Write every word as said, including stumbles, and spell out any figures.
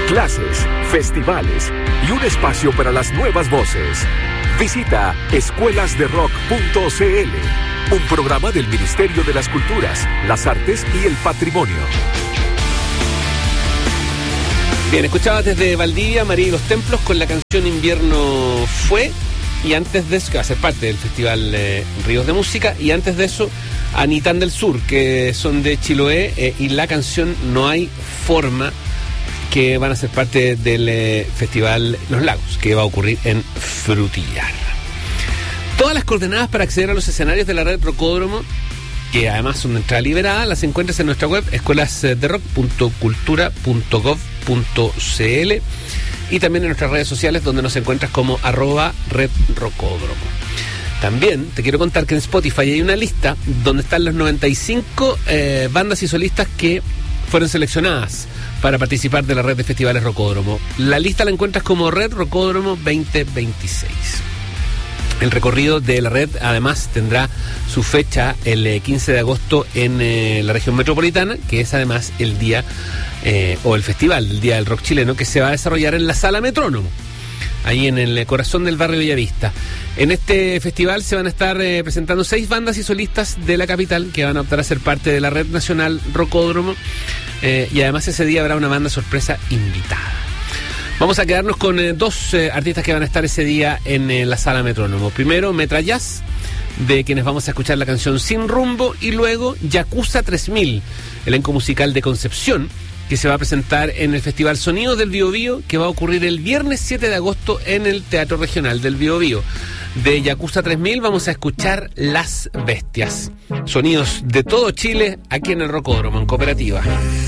clases, festivales y un espacio para las nuevas voces. Visita escuelas de rock punto c l, un programa del Ministerio de las Culturas, las Artes y el Patrimonio. Bien, escuchabas desde Valdivia, María y los Templos con la canción Invierno Fue, y antes de eso, que va a ser parte del Festival eh, Ríos de Música, y antes de eso, Anitán del Sur, que son de Chiloé, eh, y la canción No Hay Forma, que van a ser parte del eh, Festival Los Lagos, que va a ocurrir en Frutillar. Todas las coordenadas para acceder a los escenarios de la red Rocódromo, que además son de entrada liberada, las encuentras en nuestra web escuelas de rock punto cultura punto gov punto c l y también en nuestras redes sociales, donde nos encuentras como arroba red Rocódromo. También te quiero contar que en Spotify hay una lista donde están las noventa y cinco eh, bandas y solistas que fueron seleccionadas para participar de la red de festivales Rocódromo. La lista la encuentras como Red Rocódromo veinte veintiséis. El recorrido de la red además tendrá su fecha el eh, quince de agosto en eh, la región metropolitana, que es además el día eh, o el festival del Día del Rock Chileno, que se va a desarrollar en la Sala Metrónomo, ahí en el corazón del barrio Bellavista. En este festival se van a estar eh, presentando seis bandas y solistas de la capital que van a optar a ser parte de la red nacional Rocódromo, eh, y además ese día habrá una banda sorpresa invitada. Vamos a quedarnos con eh, dos eh, artistas que van a estar ese día en eh, la Sala Metrónomo. Primero, Metra Jazz, de quienes vamos a escuchar la canción Sin Rumbo, y luego Yakuza tres mil, elenco musical de Concepción, que se va a presentar en el Festival Sonidos del Biobío, que va a ocurrir el viernes siete de agosto en el Teatro Regional del Biobío. De Yakuza tres mil vamos a escuchar Las Bestias. Sonidos de todo Chile aquí en el Rocódromo, en Cooperativa.